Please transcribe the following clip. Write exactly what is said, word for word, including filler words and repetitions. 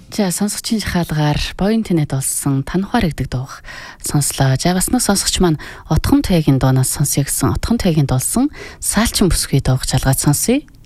За сонсогчийн хаалгаар боён тэнэд олсон танхаар гэдэг дуух сонслоо. За бас нэг сонсогч маань Отхон Тайгийн дуунаас сонсё гэсэн Отхон Тайгийн дуулсан Саалчин бүсгүй дуух жалгаад сонсъё.